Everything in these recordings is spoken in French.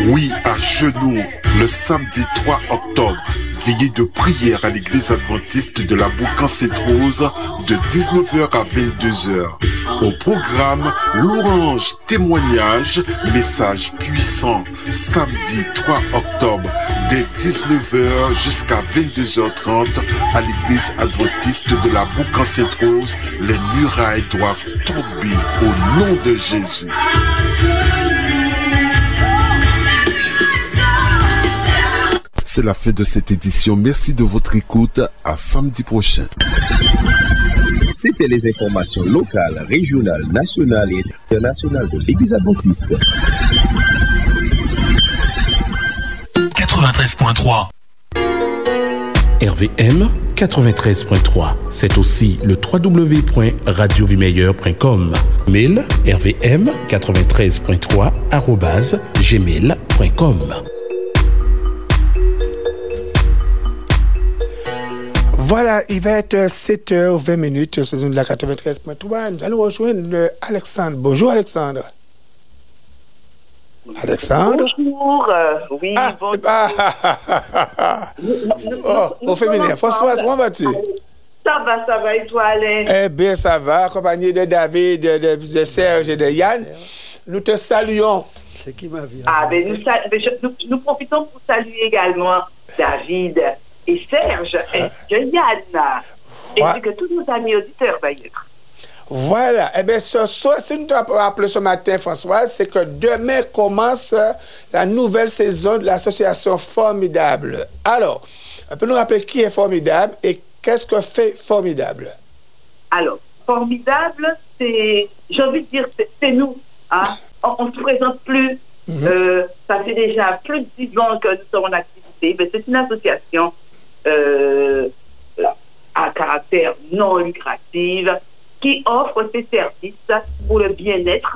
Oui, à genoux, le samedi 3 octobre, veillée de prière à l'église adventiste de la Boucan-Sainte-Rose de 19h à 22h. Au programme, louange, témoignage, message puissant. Samedi 3 octobre, dès 19h jusqu'à 22h30, à l'église adventiste de la Boucan-Sainte-Rose, les murailles doivent tomber au nom de Jésus. C'est la fin de cette édition. Merci de votre écoute. À samedi prochain. C'était les informations locales, régionales, nationales et internationales de l'Église adventiste. 93.3 RVM 93.3. C'est aussi le www.radiovimeilleur.com. Mail rvm93.3@gmail.com. Voilà, il va être 7h20 saison de la 93.3. Nous allons rejoindre Alexandre. Bonjour Alexandre. Alexandre. Bonjour. Oui, bonjour. Au féminin. Françoise, comment vas-tu? Ça va, et toi, Alain? Eh bien, ça va, accompagné de David, de Serge et de Yann. Nous te saluons. C'est qui ma vie? Nous profitons pour saluer également David et Serge et Yann. Et que tous nos amis auditeurs, d'ailleurs. Voilà. Eh bien, ce soir, si nous t'avons rappelé ce matin, Françoise, c'est que demain commence la nouvelle saison de l'association Formidable. Alors, on peut nous rappeler qui est Formidable et qu'est-ce que fait Formidable? Alors, Formidable, c'est, j'ai envie de dire, c'est nous. Hein? On ne se présente plus. Ça fait déjà plus de 10 ans que nous sommes en activité. Mais c'est une association à caractère non lucratif qui offre ses services pour le bien-être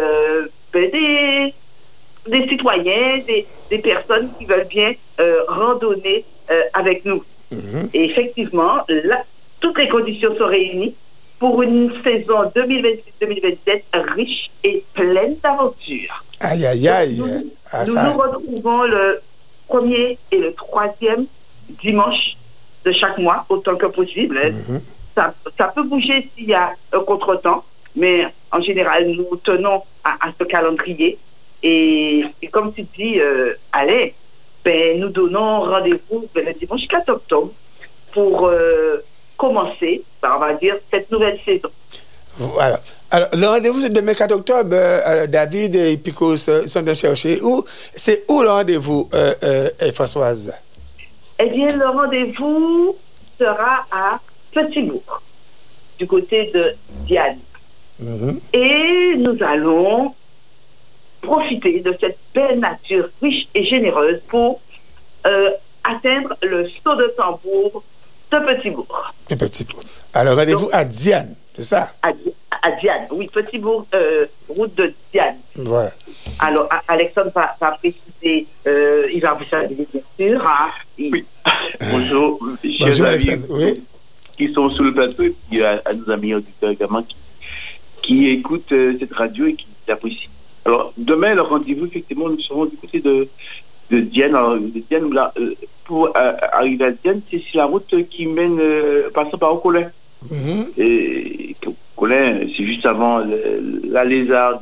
des citoyens, des personnes qui veulent bien randonner avec nous. Et effectivement, là, toutes les conditions sont réunies pour une saison 2026-2027 riche et pleine d'aventures. Aïe, aïe, aïe. Nous nous retrouvons le 1er et le 3e dimanche de chaque mois, autant que possible. Ça peut bouger s'il y a un contretemps, mais en général, nous tenons à ce calendrier. Et comme tu dis, Alain, nous donnons rendez-vous le dimanche 4 octobre pour commencer, on va dire, cette nouvelle saison. Voilà. Alors, le rendez-vous, c'est demain 4 octobre. David et Pico sont de chercher. C'est où le rendez-vous, Françoise? Eh bien, le rendez-vous sera à Petit-Bourg, du côté de Diane. Et nous allons profiter de cette belle nature riche et généreuse pour atteindre le saut de tambour de Petit-Bourg. De Petit-Bourg. Alors, rendez-vous à Diane, c'est ça? À Diane, oui, Petit-Bourg, route de Diane. Voilà. Alors, Alexandre va préciser, il va vous saluer, bien sûr. Hein, oui. Bonjour, bonjour Alexandre. Oui. Qui sont sur le plateau, et puis à nos amis auditeurs également qui écoutent cette radio et qui l'apprécient. Alors, demain, le rendez-vous, effectivement, nous serons du côté de Diane. Alors, de Diane, là, pour arriver à Diane, c'est sur la route qui mène, passant par Ocolin. Et Ocolin, c'est juste avant la Lézarde,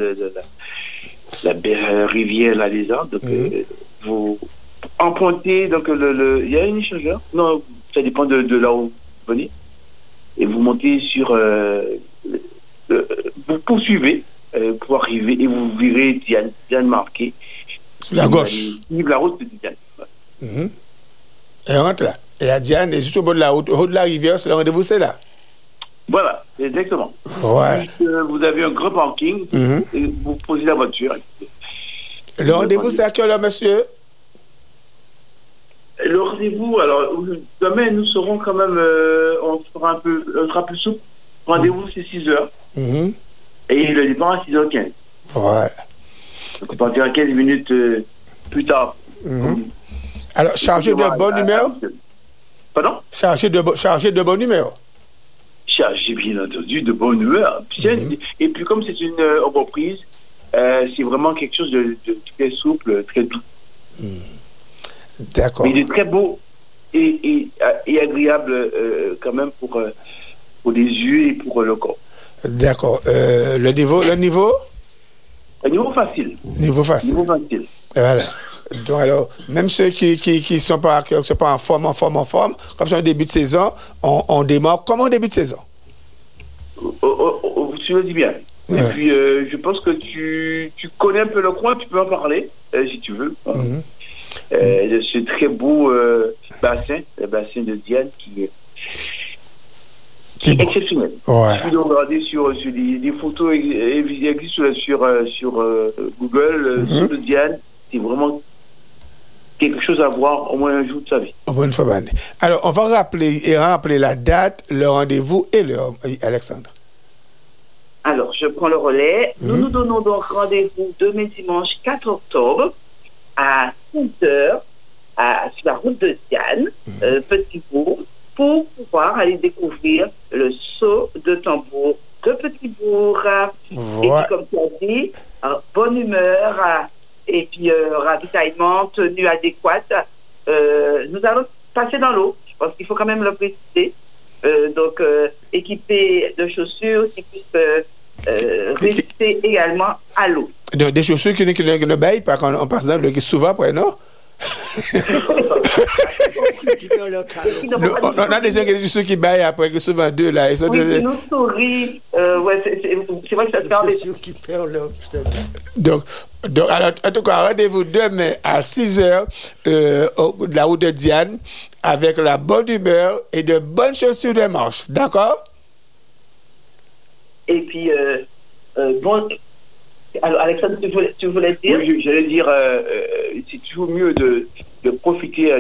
la rivière La Lézarde. Donc, vous empruntez, donc, il y a un échangeur. Non, ça dépend de là où vous venez. Et vous montez sur... vous poursuivez pour arriver et vous verrez Diane marquée. Sur la gauche. La route de Diane. Et on rentre là. Et à Diane, et juste au bord de la route, au haut de la rivière, c'est le rendez-vous, c'est là. Voilà, exactement. Voilà. Vous avez un grand parking et vous posez la voiture. Le rendez-vous, c'est à quelle heure, monsieur? Le rendez-vous, alors, demain, nous serons quand même, on sera plus souple. Rendez-vous, c'est 6h. Et le départ à 6h15. Voilà. Donc, on partira 15 minutes plus tard. Alors, chargé de bonne humeur? Pardon? Chargé de bonne humeur? Chargé, bien entendu, de bonne humeur. Et puis, comme c'est une entreprise, c'est vraiment quelque chose de très souple, très doux. D'accord. Mais il est très beau et agréable quand même pour les yeux et pour le corps. D'accord. Le niveau Un niveau facile. Niveau facile. Voilà. Donc alors, même ceux qui sont pas en forme, comme c'est un début de saison, on démarre comme en début de saison. Tu le dis bien. Ouais. Et puis, je pense que tu connais un peu le coin, tu peux en parler, si tu veux. C'est très beau bassin, le bassin de Diane qui est exceptionnel. Voilà. Tu peux regarder sur des photos qui existent sur Google, sur le Diane. C'est vraiment quelque chose à voir au moins un jour de sa vie. Au moins une fois par année. Alors, on va rappeler la date, le rendez-vous et l'heure, Alexandre. Alors, je prends le relais. Nous nous donnons donc rendez-vous demain dimanche 4 octobre à 6h sur la route de Diane, Petit-Bourg, pour pouvoir aller découvrir le saut de tambour de Petit-Bourg. Et puis, comme tu as dit, bonne humeur et puis ravitaillement, tenue adéquate. Nous allons passer dans l'eau. Je pense qu'il faut quand même le préciser. Donc, équipés de chaussures qui puissent résister également à l'eau. Des chaussures qui ne baillent pas quand on passe dans l'eau, qui souvent après, non? On a des gens qui baillent après, qui souvent deux là. Ils sont nous sourient. C'est vrai que ça se parle. Donc, alors, en tout cas, rendez-vous demain à 6h de la route de Diane avec la bonne humeur et de bonnes chaussures de marche. D'accord? Et puis, bon. Alors, Alexandre, tu voulais dire? Oui, j'allais dire, c'est toujours mieux de profiter,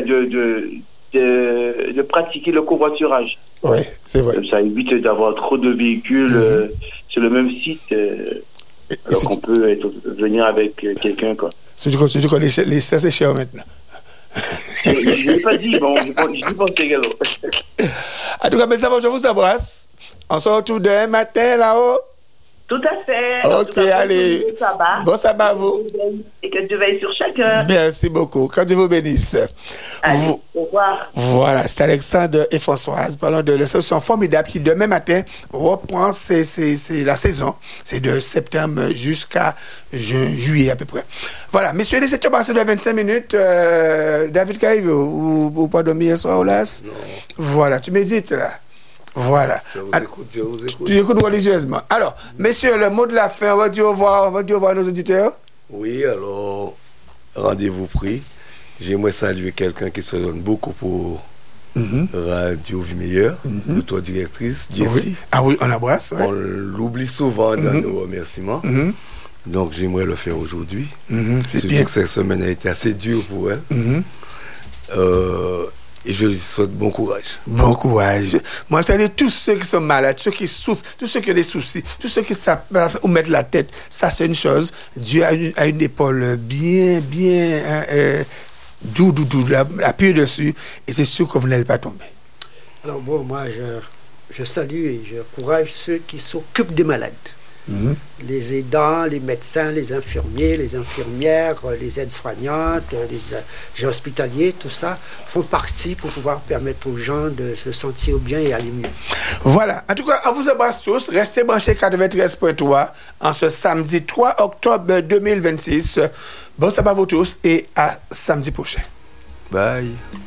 de pratiquer le covoiturage. Oui, c'est vrai. Ça évite d'avoir trop de véhicules sur le même site. Alors qu'on peut venir avec quelqu'un, quoi. Tu connais ça, c'est cher maintenant. Je ne l'ai pas dit, bon, je pense également. En tout cas, mes amis, je vous embrasse. On se retrouve demain matin là-haut. Tout à fait. Ok, allez. Bon sabbat à vous. Et que Dieu veille sur chacun. Merci beaucoup. Que Dieu vous bénisse. Allez, au revoir. Voilà, c'est Alexandre et Françoise parlant de l'association formidable qui demain matin reprend la saison. C'est de septembre jusqu'à juillet à peu près. Voilà, messieurs, les 7h passées de 25 minutes. David Caïve, ou pas dormir hier soir, Olas? Non. Voilà, tu médites là. Voilà. Je vous écoute. Tu écoutes religieusement. Alors, messieurs, le mot de la fin, on va dire au revoir à nos auditeurs. Oui, alors, rendez-vous pris. J'aimerais saluer quelqu'un qui se donne beaucoup pour Radio Vie Meilleure, notre directrice, Jessie. Oui. Ah oui, on l'embrasse. Ouais. On l'oublie souvent dans nos remerciements. Donc, j'aimerais le faire aujourd'hui. C'est bien que cette semaine a été assez dure pour elle. Et je lui souhaite bon courage. Bon courage. Moi, je salue tous ceux qui sont malades, ceux qui souffrent, tous ceux qui ont des soucis, tous ceux qui savent où mettre la tête. Ça, c'est une chose. Dieu a une épaule bien doux, appuyez dessus, et c'est sûr que vous n'allez pas tomber. Alors bon, moi, je salue et je encourage ceux qui s'occupent des malades. Les aidants, les médecins, les infirmiers, les infirmières, les aides-soignantes, les agents hospitaliers, tout ça font partie pour pouvoir permettre aux gens de se sentir bien et aller mieux. Voilà. En tout cas, on vous embrasse tous. Restez branchés 93.3 en ce samedi 3 octobre 2026. Bon sabbat à vous tous et à samedi prochain. Bye.